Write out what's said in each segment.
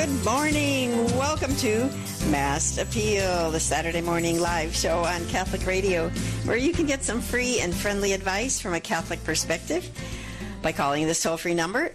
Good morning. Welcome to Mass Appeal, the Saturday morning live show on Catholic Radio, where you can get some free and friendly advice from a Catholic perspective by calling this toll-free number,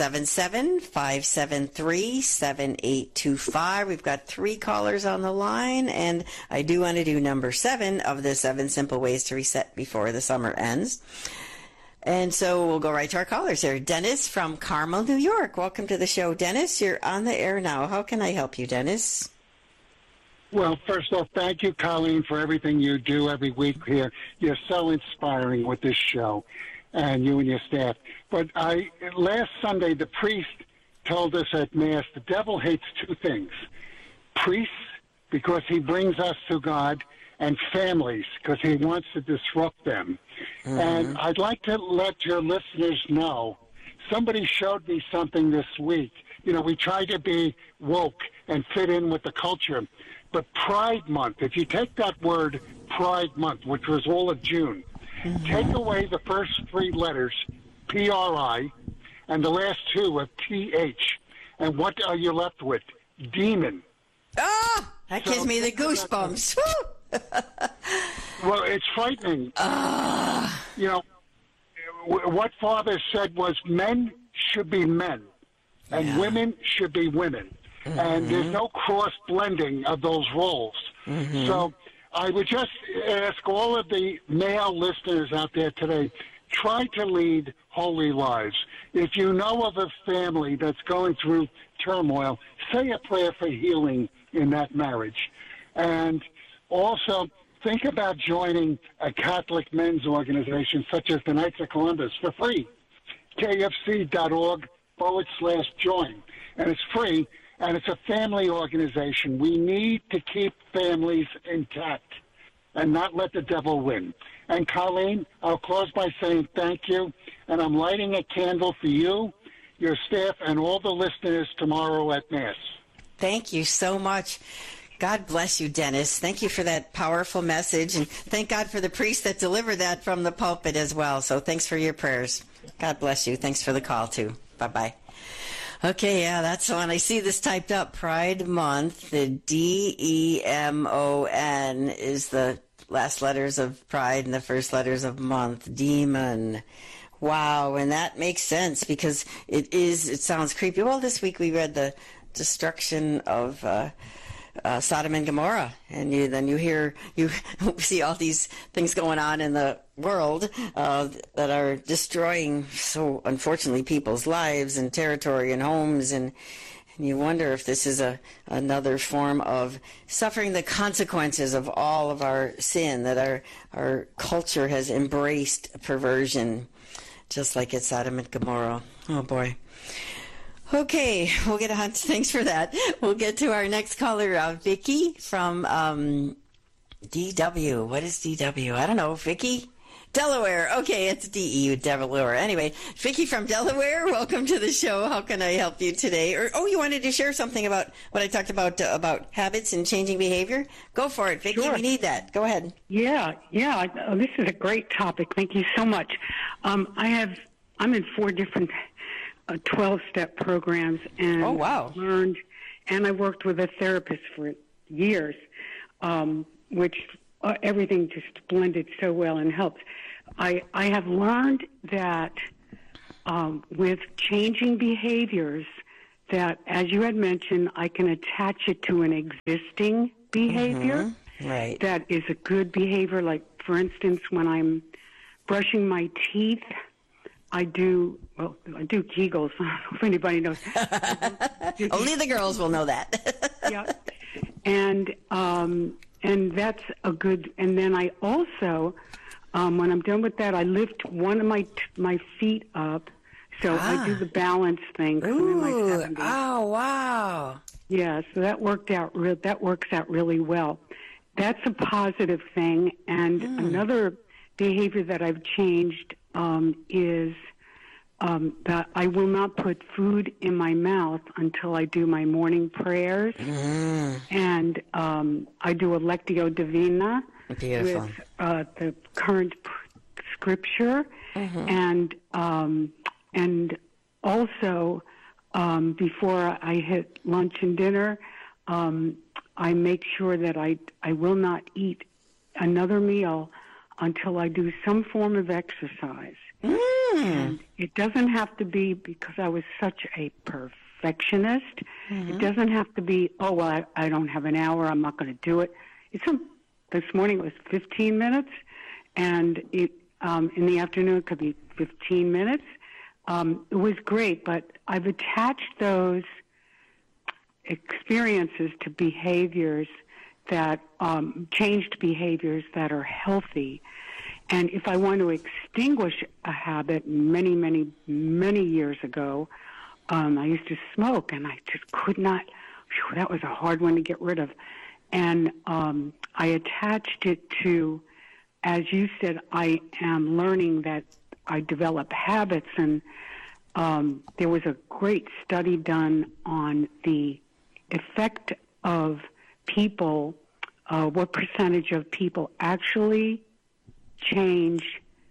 877-573-7825. We've got 3 callers on the line, and I do want to do number 7 of the 7 simple ways to reset before the summer ends. And so we'll go right to our callers here. Dennis from Carmel, New York. Welcome to the show, Dennis. You're on the air now. How can I help you, Dennis? Well, first off, thank you, Colleen, for everything you do every week here. You're so inspiring with this show, and you and your staff. But last Sunday, the priest told us at Mass the devil hates 2 things. Priests, because he brings us to God, and families, because he wants to disrupt them. Mm-hmm. And I'd like to let your listeners know, somebody showed me something this week. You know, we try to be woke and fit in with the culture. But Pride Month, if you take that word Pride Month, which was all of June, mm-hmm. take away the first 3 letters, P-R-I, and the last 2 of T-H. And what are you left with? Demon. Oh, that gives me the goosebumps. Well, it's frightening. You know, what Father said was men should be men, and women should be women. Mm-hmm. And there's no cross-blending of those roles. Mm-hmm. So I would just ask all of the male listeners out there today, try to lead holy lives. If you know of a family that's going through turmoil, say a prayer for healing in that marriage. And also, think about joining a Catholic men's organization such as the Knights of Columbus for free. KFC.org/join. And it's free, and it's a family organization. We need to keep families intact and not let the devil win. And Colleen, I'll close by saying thank you, and I'm lighting a candle for you, your staff, and all the listeners tomorrow at Mass. Thank you so much. God bless you, Dennis. Thank you for that powerful message, and thank God for the priest that delivered that from the pulpit as well. So thanks for your prayers. God bless you. Thanks for the call, too. Bye-bye. Okay, yeah, that's the one. I see this typed up. Pride Month, the D-E-M-O-N is the last letters of pride and the first letters of month. Demon. Wow, and that makes sense because it sounds creepy. Well, this week we read the destruction of Sodom and Gomorrah, and you see all these things going on in the world that are destroying, so unfortunately, people's lives and territory and homes, and you wonder if this is another form of suffering the consequences of all of our sin, that our culture has embraced perversion, just like at Sodom and Gomorrah. Oh boy. Okay, we'll get on. Thanks for that. We'll get to our next caller, Vicky from DW. What is DW? I don't know. Vicky? Delaware. Okay, it's DE, Delaware. Anyway, Vicky from Delaware, welcome to the show. How can I help you today? You wanted to share something about what I talked about habits and changing behavior? Go for it, Vicky. Sure. We need that. Go ahead. Yeah. This is a great topic. Thank you so much. I'm in 4 different 12-step programs, and oh, wow. learned, and I worked with a therapist for years, which everything just blended so well and helped. I have learned that with changing behaviors, that, as you had mentioned, I can attach it to an existing behavior. Mm-hmm. Right. That is a good behavior. Like, for instance, when I'm brushing my teeth, I do Kegels. I don't know if anybody knows. Only the girls will know that. Yeah. And that's a good, and then I also, when I'm done with that, I lift one of my feet up. So I do the balance thing. 'Cause I'm in my 70s. Oh, wow. Yeah, so that works out really well. That's a positive thing. And another behavior that I've changed is that I will not put food in my mouth until I do my morning prayers. And I do a Lectio Divina Beautiful. with the current scripture. And also before I hit lunch and dinner, I make sure that I will not eat another meal until I do some form of exercise. And it doesn't have to be because I was such a perfectionist. It doesn't have to be, oh, well, I don't have an hour, I'm not going to do it. This morning it was 15 minutes, and in the afternoon it could be 15 minutes. It was great, but I've attached those experiences to behaviors that, changed behaviors that are healthy. And if I want to extinguish a habit, many, many, many years ago, I used to smoke, and I just could not. That was a hard one to get rid of. And I attached it to, as you said, I am learning that I develop habits. And there was a great study done on the effect of people, what percentage of people actually change,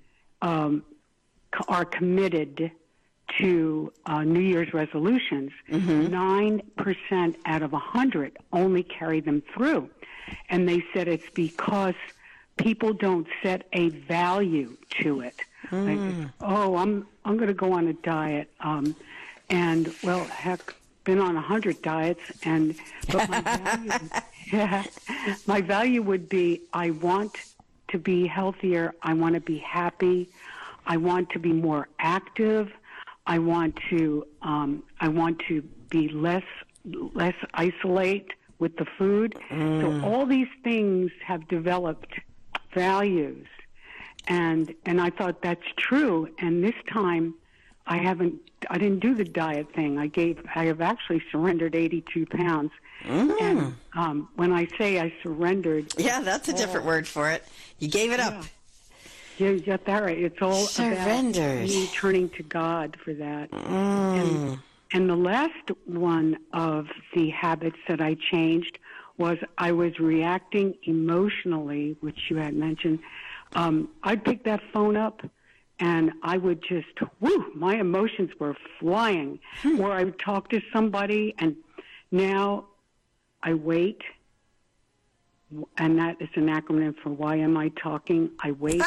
are committed to New Year's resolutions. 9% out of 100 only carry them through. And they said it's because people don't set a value to it. Like, oh, I'm going to go on a diet. And, well, heck, been on 100 diets. But my value, my value would be I want to be healthier. I want to be happy. I want to be more active. I want to be less isolate with the food. So all these things have developed values, and I thought that's true. And this time, I didn't do the diet thing. I have actually surrendered 82 pounds. And when I say I surrendered, that's a different word for it. You gave it up. You got that right. It's all surrendered. About me turning to God for that. And the last one of the habits that I changed was I was reacting emotionally, which you had mentioned. I'd pick that phone up, and I would just, my emotions were flying. Or I would talk to somebody, and now I wait. And that is an acronym for why am I talking? I wait.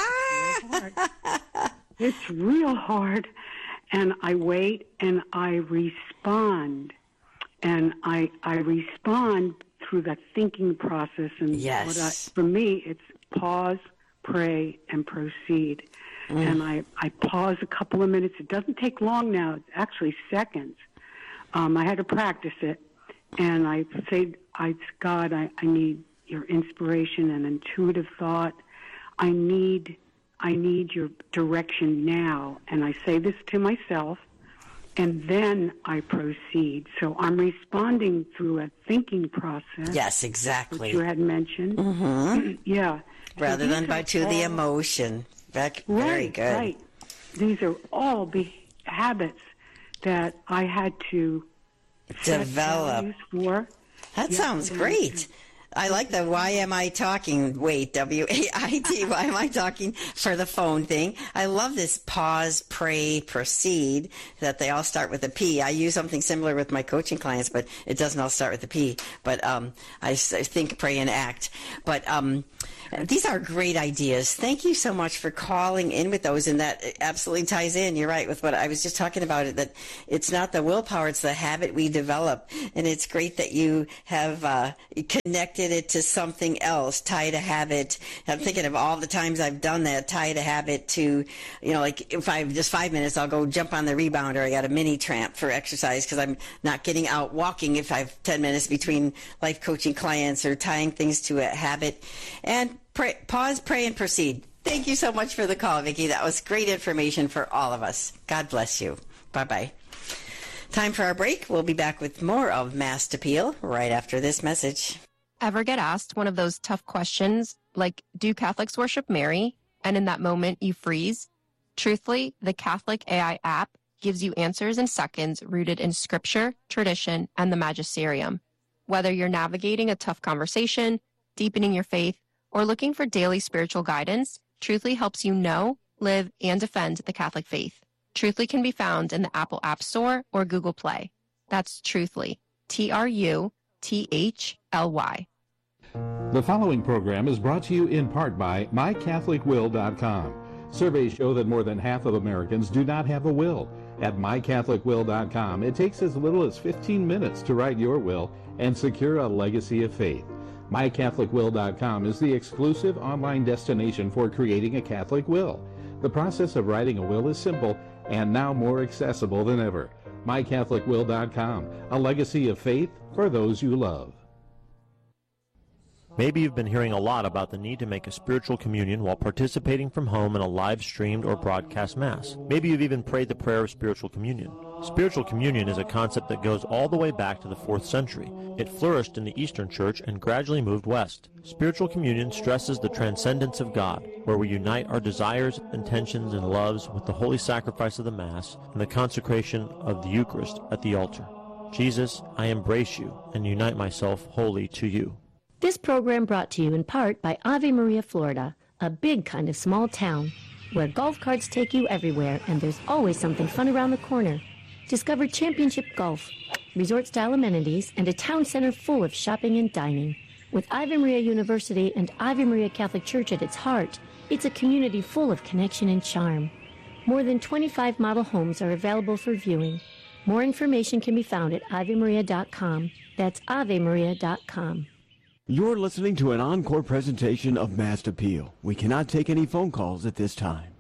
It's real hard. And I wait and I respond. And I respond through that thinking process. And for me, it's pause, pray, and proceed. And I pause a couple of minutes. It doesn't take long now. It's actually seconds. I had to practice it. And I say, God, I need your inspiration and intuitive thought. I need your direction now. And I say this to myself, and then I proceed. So I'm responding through a thinking process. Yes, exactly. Which you had mentioned. Rather than by the emotion. Very good. Right. These are all habits that I had to develop for. That sounds great. I like the why am I talking, wait, W-A-I-T, why am I talking for the phone thing. I love this pause, pray, proceed, that they all start with a P. I use something similar with my coaching clients, but it doesn't all start with a P. But I think, pray, and act. But these are great ideas. Thank you so much for calling in with those, and that absolutely ties in. You're right with what I was just talking about, it that it's not the willpower, it's the habit we develop. And it's great that you have connected it to something else, tied a habit. I'm thinking of all the times I've done that, tied a habit to, like if I have just 5 minutes, I'll go jump on the rebounder. I got a mini tramp for exercise because I'm not getting out walking if I have 10 minutes between life coaching clients, or tying things to a habit. And pause, pray, and proceed. Thank you so much for the call, Vicki. That was great information for all of us. God bless you. Bye-bye. Time for our break. We'll be back with more of Mass Appeal right after this message. Ever get asked one of those tough questions like, do Catholics worship Mary? And in that moment, you freeze? Truthfully, the Catholic AI app gives you answers in seconds rooted in scripture, tradition, and the magisterium. Whether you're navigating a tough conversation, deepening your faith, or looking for daily spiritual guidance, Truthfully helps you know, live, and defend the Catholic faith. Truthfully can be found in the Apple App Store or Google Play. That's Truthly. Truthly. The following program is brought to you in part by MyCatholicWill.com. Surveys show that more than half of Americans do not have a will. At MyCatholicWill.com, it takes as little as 15 minutes to write your will and secure a legacy of faith. MyCatholicWill.com is the exclusive online destination for creating a Catholic will. The process of writing a will is simple and now more accessible than ever. MyCatholicWill.com, a legacy of faith for those you love. Maybe you've been hearing a lot about the need to make a spiritual communion while participating from home in a live-streamed or broadcast Mass. Maybe you've even prayed the prayer of spiritual communion. Spiritual communion is a concept that goes all the way back to the 4th century. It flourished in the Eastern Church and gradually moved west. Spiritual communion stresses the transcendence of God, where we unite our desires, intentions, and loves with the holy sacrifice of the Mass and the consecration of the Eucharist at the altar. Jesus, I embrace you and unite myself wholly to you. This program brought to you in part by Ave Maria, Florida, a big kind of small town where golf carts take you everywhere and there's always something fun around the corner. Discover championship golf, resort-style amenities, and a town center full of shopping and dining. With Ave Maria University and Ave Maria Catholic Church at its heart, it's a community full of connection and charm. More than 25 model homes are available for viewing. More information can be found at AveMaria.com. That's AveMaria.com. You're listening to an encore presentation of Mass Appeal. We cannot take any phone calls at this time.